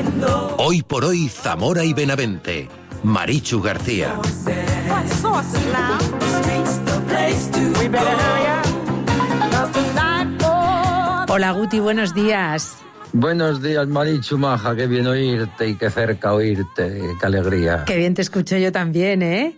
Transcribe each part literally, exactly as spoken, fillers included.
Hoy por hoy, Zamora y Benavente. Marichu García. Hola Guti, buenos días. Buenos días, Marichu Maja, qué bien oírte y qué cerca oírte, qué alegría. Qué bien te escucho yo también, ¿eh?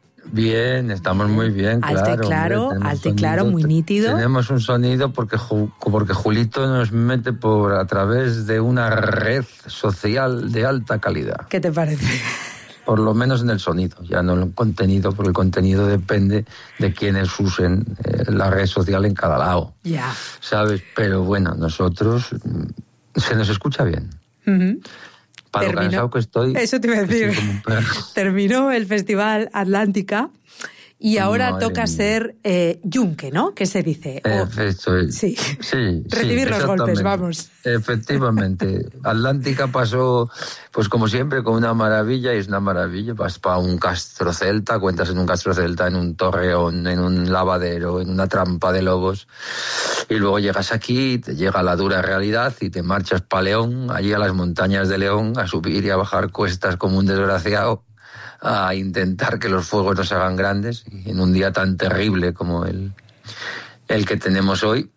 Bien, estamos muy bien, claro. Alto y claro, alto y claro, muy nítido. Tenemos un sonido porque, porque Julito nos mete por a través de una red social de alta calidad. ¿Qué te parece? Por lo menos en el sonido, ya no en el contenido, porque el contenido depende de quienes usen eh, la red social en cada lado. Ya. Yeah. ¿Sabes? Pero bueno, nosotros se nos escucha bien. Uh-huh. Para Terminó, lo cansado que estoy. Eso te iba a decir. Terminó el Festival Atlántica y ahora Madre toca mía. ser eh, yunque, ¿no? ¿Qué se dice? Eh, O, esto es, sí. sí. Recibir sí, los golpes, vamos. Efectivamente. Atlántica pasó, pues como siempre, con una maravilla, y es una maravilla. Vas para un Castro Celta, cuentas en un Castro Celta, en un torreón, en un lavadero, en una trampa de lobos. Y luego llegas aquí, te llega la dura realidad y te marchas para León, allí a las montañas de León, a subir y a bajar cuestas como un desgraciado, a intentar que los fuegos no se hagan grandes. Y en un día tan terrible como el, el que tenemos hoy,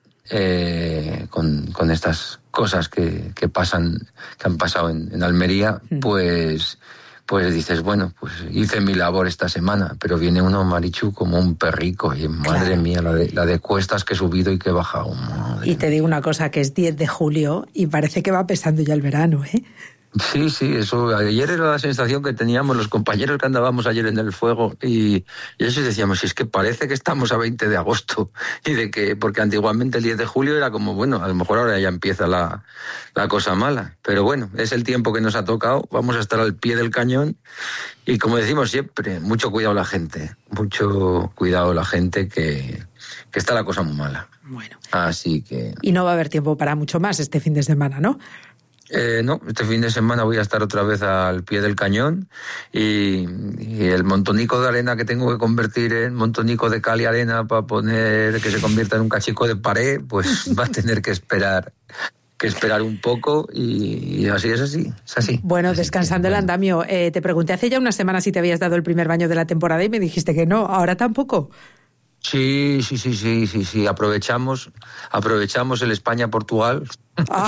eh, con, con estas cosas que, que pasan, que han pasado en, en Almería, pues... pues dices, bueno, pues hice mi labor esta semana, pero viene uno, Marichu, como un perrico, y madre claro. mía, la de, la de cuestas que he subido y que he bajado. Madre y te digo una cosa, que es diez de julio y parece que va pesando ya el verano, ¿eh? Sí, sí, eso. Ayer era la sensación que teníamos los compañeros que andábamos ayer en el fuego y, y eso decíamos, si es que parece que estamos a veinte de agosto y de que, porque antiguamente el diez de julio era como, bueno, a lo mejor ahora ya empieza la, la cosa mala, pero bueno, es el tiempo que nos ha tocado, vamos a estar al pie del cañón y como decimos siempre, mucho cuidado la gente, mucho cuidado la gente que, que está la cosa muy mala. Bueno. Así que... Y no va a haber tiempo para mucho más este fin de semana, ¿no? Eh, no, este fin de semana voy a estar otra vez al pie del cañón y, y el montonico de arena que tengo que convertir en montonico de cal y arena para poner que se convierta en un cachico de pared, pues va a tener que esperar que esperar un poco y, y así es así, es así. Bueno, así descansando que, el bueno. andamio, eh, te pregunté hace ya una semana si te habías dado el primer baño de la temporada y me dijiste que no, ahora tampoco. Sí, sí, sí, sí, sí, sí, aprovechamos, aprovechamos el España-Portugal. Ah.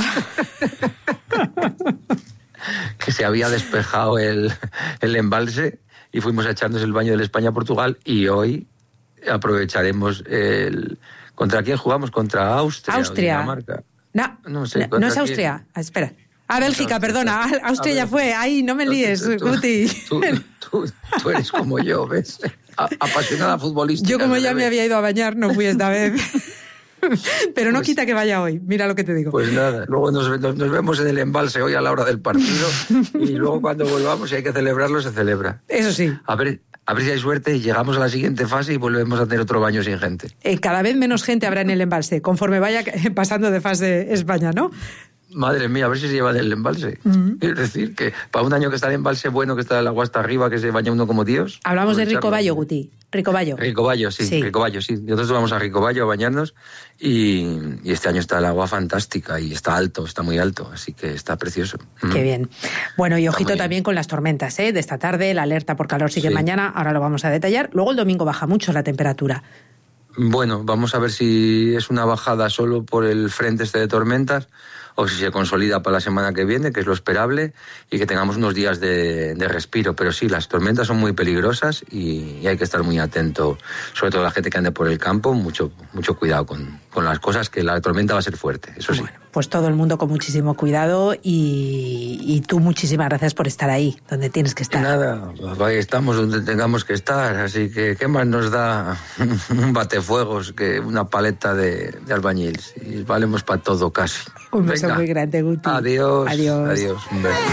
Que se había despejado el, el embalse y fuimos a echarnos el baño del España-Portugal y hoy aprovecharemos el... ¿Contra quién jugamos? ¿Contra Austria? Austria. O Dinamarca? No, no, sé, no, no es Austria. Ah, espera. Ah, Bélgica, perdona. Austria ya fue. Ay, no me líes, Guti. Tú, tú, tú eres como yo, ¿ves? Apasionada futbolística. Yo como ya me había ido a bañar, no fui esta vez. Pero no pues, quita que vaya hoy, mira lo que te digo. Pues nada, luego nos, nos, nos vemos en el embalse hoy a la hora del partido y luego cuando volvamos, si hay que celebrarlo, se celebra. Eso sí. A ver, a ver si hay suerte y llegamos a la siguiente fase y volvemos a tener otro baño sin gente. Eh, cada vez menos gente habrá en el embalse, conforme vaya pasando de fase España, ¿no? Madre mía, a ver si se lleva del embalse. Uh-huh. Es decir, que para un año que está el embalse bueno, que está el agua hasta arriba, que se baña uno como Dios. Hablamos de Ricobayo, Guti. Ricobayo. Ricobayo, sí, sí. Ricobayo, sí. Nosotros vamos a Ricobayo a bañarnos y, y este año está el agua fantástica y está alto, está muy alto, así que está precioso. Qué uh-huh. bien. Bueno, y ojito también bien con las tormentas, ¿eh? De esta tarde, la alerta por calor sigue sí. mañana, ahora lo vamos a detallar. Luego el domingo baja mucho la temperatura. Bueno, vamos a ver si es una bajada solo por el frente este de tormentas o si se consolida para la semana que viene, que es lo esperable, y que tengamos unos días de, de respiro. Pero sí, las tormentas son muy peligrosas y, y hay que estar muy atento, sobre todo la gente que ande por el campo, mucho, mucho cuidado con, con las cosas, que la tormenta va a ser fuerte, eso sí. Bueno, pues todo el mundo con muchísimo cuidado y, y tú muchísimas gracias por estar ahí, donde tienes que estar. Y nada, ahí estamos donde tengamos que estar, así que ¿qué más nos da un batefuegos que una paleta de, de albañil? Y valemos para todo casi. Un beso Venga. Muy grande, Guti. Adiós. Adiós. Adiós. Un beso.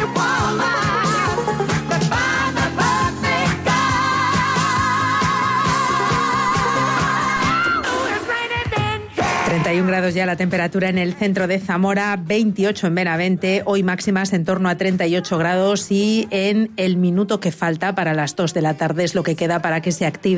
treinta y un grados ya la temperatura en el centro de Zamora, veintiocho en Benavente, hoy máximas en torno a treinta y ocho grados y en el minuto que falta para las dos de la tarde es lo que queda para que se active